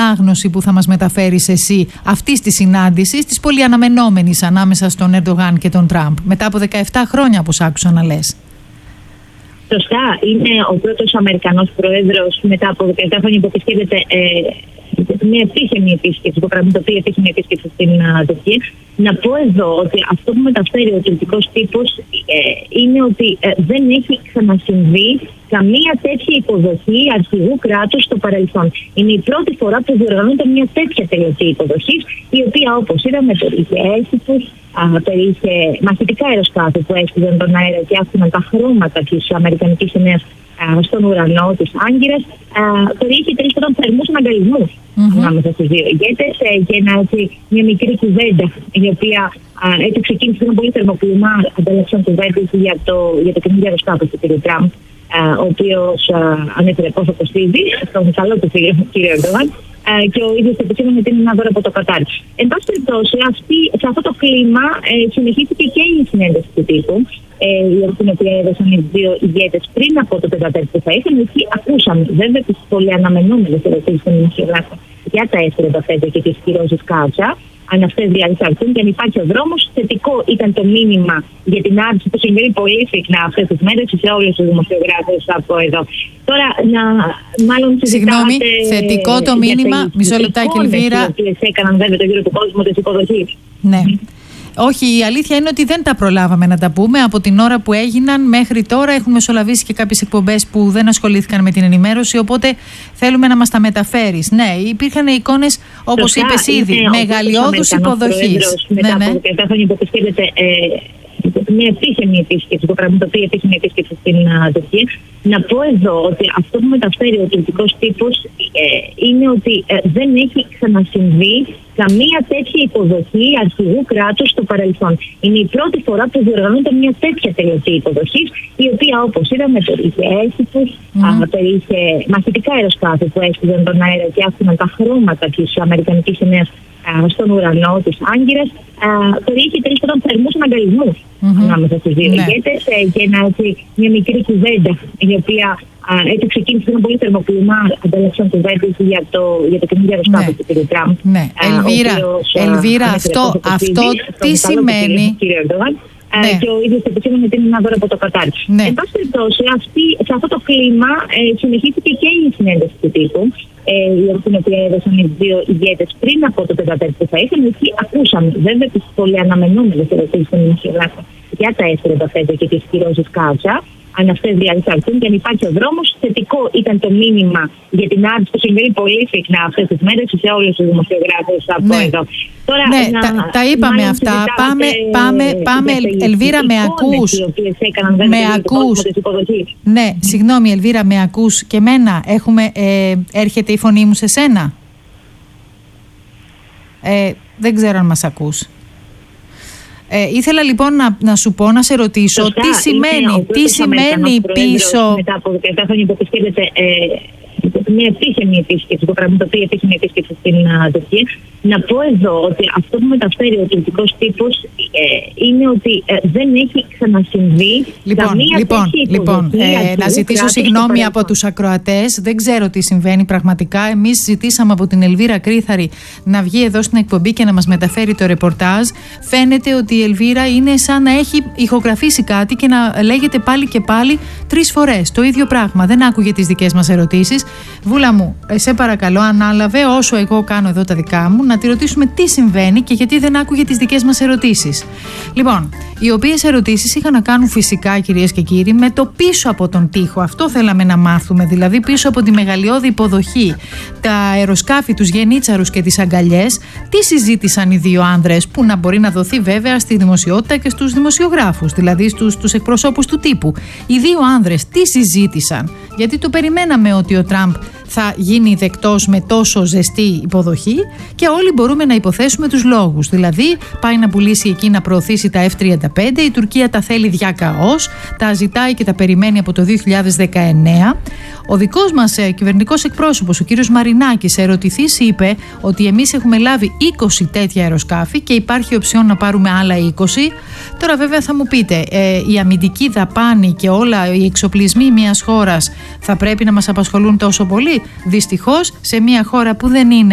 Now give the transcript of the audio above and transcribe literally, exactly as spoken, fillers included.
ανάγνωση που θα μας μεταφέρεις εσύ αυτής της συνάντησης, της πολύ αναμενόμενης ανάμεσα στον Ερντογάν και τον Τραμπ, μετά από δεκαεπτά χρόνια, όπως άκουσα να λες. Σωστά. Είναι ο πρώτος Αμερικανός πρόεδρος μετά από δεκαεπτά χρόνια που επισκέπτεται ε, μια επίσημη επίσκεψη, που πραγματοποιεί επίσημη επίσκεψη στην Τουρκία. Να πω εδώ ότι αυτό που μεταφέρει ο τουρκικός τύπος ε, είναι ότι ε, δεν έχει ξανασυμβεί καμία τέτοια υποδοχή αρχηγού κράτους στο παρελθόν. Είναι η πρώτη φορά που διοργανώνεται μια τέτοια τελετή υποδοχής, η οποία, όπως είδαμε, περιείχε έθιμους, περιείχε μαχητικά αεροσκάφη που έστειλαν τον αέρα και άφηναν τα χρώματα της αμερικανικής σημαίας στον ουρανό της Άγκυρας. Περιείχε τέλος πάντων θερμούς αναγκαλισμούς mm-hmm. ανάμεσα στους δύο ηγέτες και ένα, έτσι, μια μικρή κουβέντα, η οποία α, έτσι ξεκίνησε ένα πολύ θερμοκλίμα ανταλλάξεων κουβέντες για το, για το καινούργιο αεροσκάφο του κ. Τραμπ, ο οποίος ανέφερε πόσο κοστίζει στον καλό του κ. Ερντογάν. Και ο ίδιος επισήμανε ότι είναι ένα δώρο από το Κατάρ. Εν πάση περιπτώσει, σε αυτό το κλίμα ε, συνεχίστηκε και η συνέντευξη του τύπου, ε, την οποία έδωσαν οι δύο ηγέτες πριν από το πεντατέρ που θα είχαν. Εκεί ακούσαμε βέβαια τις πολύ αναμενόμενες ερωτήσεις των δημοσιογράφων για τα ες τριάντα πέντε και τις κυρώσεις Κάτσα. Αν αυτές δηλαδή θα έρθουν και αν υπάρχει ο δρόμος, θετικό ήταν το μήνυμα για την άρση που συμβαίνει πολύ συχνά αυτές τις μέρες σε όλους τους δημοσιογράφους από εδώ. Τώρα, να, μάλλον Συγγνώμη, θετικό το μήνυμα, μισό λεπτάκι, Ελβίρα. Οι οποίες έκαναν βέβαια το γύρο του κόσμου της υποδοχής. Ναι. Όχι, η αλήθεια είναι ότι δεν τα προλάβαμε να τα πούμε. Από την ώρα που έγιναν μέχρι τώρα έχουν μεσολαβήσει και κάποιες εκπομπές που δεν ασχολήθηκαν με την ενημέρωση, οπότε θέλουμε να μας τα μεταφέρεις. Ναι, υπήρχαν εικόνες, όπως είπες ήδη, μεγαλειώδους υποδοχής. Μετά ναι, ναι. από δεκαεπτά χρόνια που επισκέπτεται ε, μια επίσημη επίσκεψη, που πραγματοποιεί επίσημη επίσκεψη στην Τουρκία. Να πω εδώ ότι αυτό που μεταφέρει ο τουρκικός τύπος ε, είναι ότι ε, δεν έχει ξανασυμβεί καμία τέτοια υποδοχή αρχηγού κράτους στο παρελθόν. Είναι η πρώτη φορά που διοργανώνεται μια τέτοια τελετή υποδοχής, η οποία, όπως είδαμε, περιείχε έθιμους, mm. περιείχε μαχητικά αεροσκάφη που έστειλαν τον αέρα και άφηναν τα χρώματα της αμερικανικής σημαίας στον ουρανό της Άγκυρας. Περιείχε τέλος πάντων θερμούς αναγκαλισμούς mm-hmm. ανάμεσα στους δύο ηγέτες mm-hmm. και ένα, έτσι, μια μικρή κουβέντα, η οποία έτσι ξεκίνησε ένα πολύ θερμοκλίμα ανταλλάξεων κουβέντες για το, για το καινούργιο αεροσκάφο του κ. Τραμπ. Ναι, Ελβίρα, Ελβίρα αυτό, αυτό τι σημαίνει. Ναι. Και ο ίδιος επισήμανε ότι είναι ένα δώρο από το Κατάρ. Ναι. Εν πάση περιπτώσει, σε αυτό το κλίμα ε, συνεχίστηκε και η συνέντευξη του τύπου, ε, την οποία έδωσαν οι δύο ηγέτες πριν από το πεντατέρ που θα είχαν. Εκεί ακούσαμε βέβαια τις πολύ αναμενόμενες ερωτήσεις των δημοσιογράφων για τα ες τριάντα πέντε και τις κυρώσεις Κάτσα. Αν αυτές δηλαδή θα έρθουν και αν υπάρχει ο δρόμος, θετικό ήταν το μήνυμα για την άρση που συμβαίνει πολύ συχνά αυτές τις μέρες σε όλους τους δημοσιογράφους από ναι. εδώ. Τώρα, ναι, να, τα, τα είπαμε αυτά. Πάμε, πάμε, πάμε. Ελβίρα, με ακούς? Με ακούς? Ναι, συγγνώμη, Ελβίρα, με ακούς και μένα? Έχουμε, ε, έρχεται η φωνή μου σε σένα? Ε, δεν ξέρω αν μας ακούς. Ε, ήθελα λοιπόν να, να σου πω, να σε ρωτήσω, Σωστά, τι σημαίνει, τι σημαίνει πίσω. Μετά από δεκαεπτά χρόνια που επισκέπτεται ε, μια επίσημη επίσκεψη, που πραγματοποιεί επίσημη επίσκεψη στην Τουρκία. Να πω εδώ ότι αυτό που μεταφέρει ο τουρκικός τύπος ε, είναι ότι ε, δεν έχει ξανασυμβεί λοιπόν, καμία λοιπόν, τέτοια λοιπόν, υποδοχή. Ε, να ζητήσω συγγνώμη από τους ακροατές. Δεν ξέρω τι συμβαίνει πραγματικά. Εμείς ζητήσαμε από την Ελβίρα Κρύθαρη να βγει εδώ στην εκπομπή και να μας μεταφέρει το ρεπορτάζ. Φαίνεται ότι η Ελβίρα είναι σαν να έχει ηχογραφήσει κάτι και να λέγεται πάλι και πάλι τρεις φορές το ίδιο πράγμα. Δεν άκουγε τις δικές μας ερωτήσεις. Βούλα μου, σε παρακαλώ, ανάλαβε όσο εγώ κάνω εδώ τα δικά μου, να τη ρωτήσουμε τι συμβαίνει και γιατί δεν άκουγε τις δικές μας ερωτήσεις. Λοιπόν, οι οποίες ερωτήσεις είχαν να κάνουν φυσικά, κυρίες και κύριοι, με το πίσω από τον τοίχο. Αυτό θέλαμε να μάθουμε, δηλαδή πίσω από τη μεγαλειώδη υποδοχή, τα αεροσκάφη, τους γενίτσαρους και τις αγκαλιές, τι συζήτησαν οι δύο άνδρες, που να μπορεί να δοθεί βέβαια στη δημοσιότητα και στους δημοσιογράφους, δηλαδή στους, στους εκπροσώπους του τύπου. Οι δύο άνδρες τι συζήτησαν, γιατί το περιμέναμε ότι ο Τραμπ θα γίνει δεκτός με τόσο ζεστή υποδοχή και όλοι μπορούμε να υποθέσουμε τους λόγους. Δηλαδή, πάει να πουλήσει εκεί, να προωθήσει τα εφ τριάντα πέντε, η Τουρκία τα θέλει διακαώς, τα ζητάει και τα περιμένει από το δύο χιλιάδες δεκαεννέα. Ο δικός μας ε, κυβερνητικός εκπρόσωπος, ο κύριος Μαρινάκης, σε ερωτηθείς είπε ότι εμείς έχουμε λάβει είκοσι τέτοια αεροσκάφη και υπάρχει οψιόν να πάρουμε άλλα είκοσι. Τώρα βέβαια θα μου πείτε, ε, η αμυντική δαπάνη και όλα οι εξοπλισμοί μιας χώρας θα πρέπει να μας απασχολούν τόσο πολύ? Δυστυχώς, σε μια χώρα που δεν είναι